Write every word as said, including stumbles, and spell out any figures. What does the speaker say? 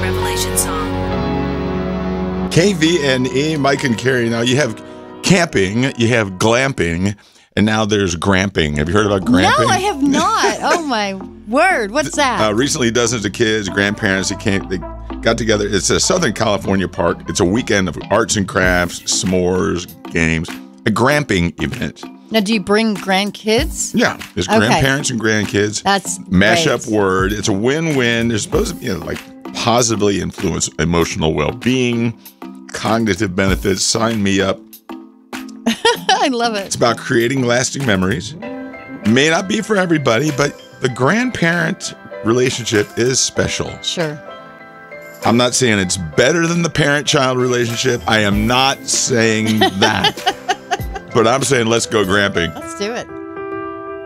Revelation song. K V N E, Mike and Carrie. Now you have camping, you have glamping, and now there's gramping. Have you heard about gramping? No, I have not. Oh, my word. What's that? Uh, recently, dozens of kids, grandparents, they, came, they got together. It's a Southern California park. It's a weekend of arts and crafts, s'mores, games, a gramping event. Now, do you bring grandkids? Yeah, there's Okay. grandparents and grandkids. That's Mash great. up word. It's a win-win. They're supposed to, you know, like positively influence emotional well-being, cognitive benefits. Sign me up. I love it. It's about creating lasting memories. May not be for everybody, but the grandparent relationship is special. Sure. I'm not saying it's better than the parent-child relationship. I am not saying that. But I'm saying let's go gramping. Let's do it.